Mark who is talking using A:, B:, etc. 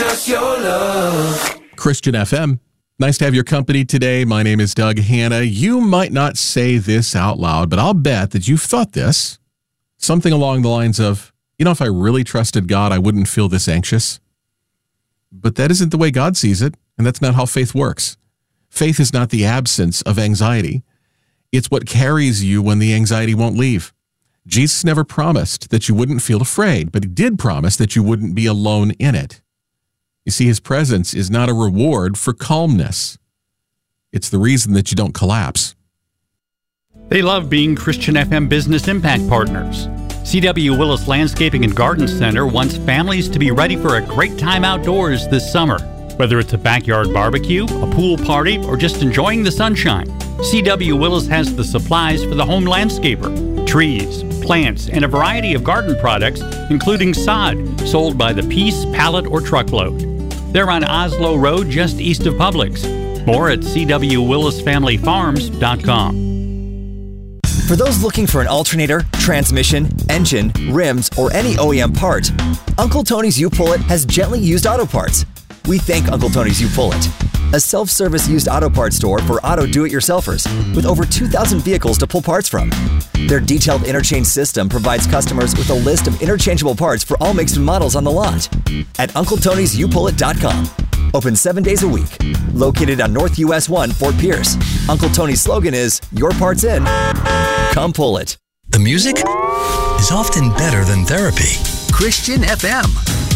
A: us your love.
B: Christian FM. Nice to have your company today. My name is Doug Hanna. You might not say this out loud, but I'll bet that you've thought this. Something along the lines of, if I really trusted God, I wouldn't feel this anxious. But that isn't the way God sees it, and that's not how faith works. Faith is not the absence of anxiety. It's what carries you when the anxiety won't leave. Jesus never promised that you wouldn't feel afraid, but he did promise that you wouldn't be alone in it. You see, his presence is not a reward for calmness. It's the reason that you don't collapse.
C: They love being Christian FM Business Impact Partners. C.W. Willis Landscaping and Garden Center wants families to be ready for a great time outdoors this summer. Whether it's a backyard barbecue, a pool party, or just enjoying the sunshine, C.W. Willis has the supplies for the home landscaper. Trees, plants, and a variety of garden products, including sod, sold by the piece, pallet, or truckload. They're on Oslo Road, just east of Publix. More at cwwillisfamilyfarms.com.
D: For those looking for an alternator, transmission, engine, rims, or any OEM part, Uncle Tony's U-Pull-It has gently used auto parts. We thank Uncle Tony's U-Pull-It, a self-service used auto parts store for auto do-it-yourselfers with over 2,000 vehicles to pull parts from. Their detailed interchange system provides customers with a list of interchangeable parts for all makes and models on the lot. At UncleTony'sUPullIt.com. Open 7 days a week. Located on North US 1, Fort Pierce. Uncle Tony's slogan is, your part's in. Come pull it.
E: The music is often better than therapy.
F: Christian FM.